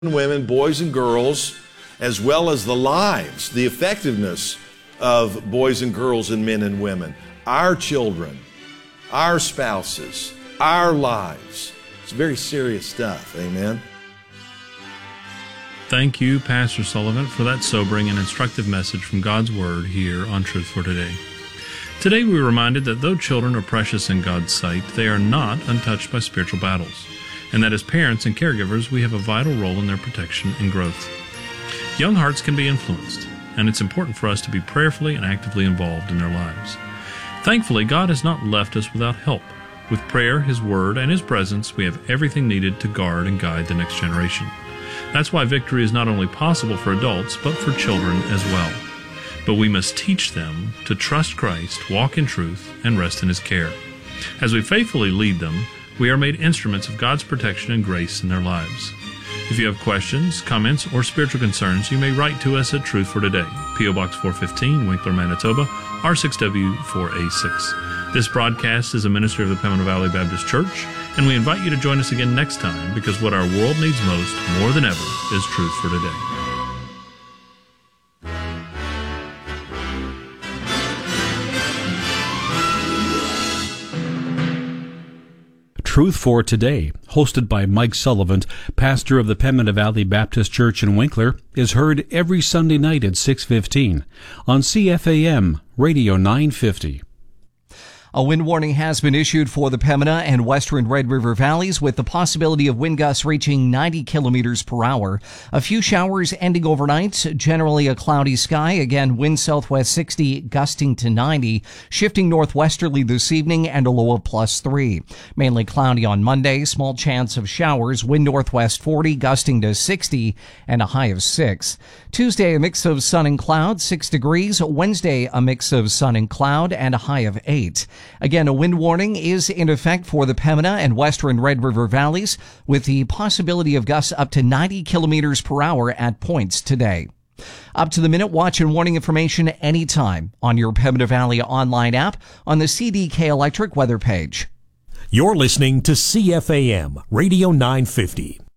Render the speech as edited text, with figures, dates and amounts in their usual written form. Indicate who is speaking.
Speaker 1: women, boys and girls, as well as the lives, the effectiveness of boys and girls and men and women, our children, our spouses, our lives. It's very serious stuff. Amen.
Speaker 2: Thank you, Pastor Sullivan, for that sobering and instructive message from God's Word here on Truth for Today. Today we were reminded that though children are precious in God's sight, they are not untouched by spiritual battles, and that as parents and caregivers we have a vital role in their protection and growth. Young hearts can be influenced, and it's important for us to be prayerfully and actively involved in their lives. Thankfully, God has not left us without help. With prayer, His Word, and His presence, we have everything needed to guard and guide the next generation. That's why victory is not only possible for adults, but for children as well. But we must teach them to trust Christ, walk in truth, and rest in His care. As we faithfully lead them, we are made instruments of God's protection and grace in their lives. If you have questions, comments, or spiritual concerns, you may write to us at Truth for Today, P.O. Box 415, Winkler, Manitoba, R6W4A6. This broadcast is a ministry of the Pembina Valley Baptist Church, and we invite you to join us again next time, because what our world needs most, more than ever, is Truth for Today.
Speaker 3: Truth for Today, hosted by Mike Sullivan, pastor of the Pembina Valley Baptist Church in Winkler, is heard every Sunday night at 6:15 on CFAM Radio 950.
Speaker 4: A wind warning has been issued for the Pembina and western Red River valleys, with the possibility of wind gusts reaching 90 kilometers per hour. A few showers ending overnight, generally a cloudy sky. Again, wind southwest 60, gusting to 90, shifting northwesterly this evening, and a low of +3. Mainly cloudy on Monday, small chance of showers, wind northwest 40, gusting to 60, and a high of 6. Tuesday, a mix of sun and cloud, 6 degrees. Wednesday, a mix of sun and cloud, and a high of 8. Again, a wind warning is in effect for the Pembina and western Red River valleys, with the possibility of gusts up to 90 kilometers per hour at points today. Up to the minute watch and warning information anytime on your Pembina Valley online app on the CDK Electric weather page.
Speaker 5: You're listening to CFAM Radio 950.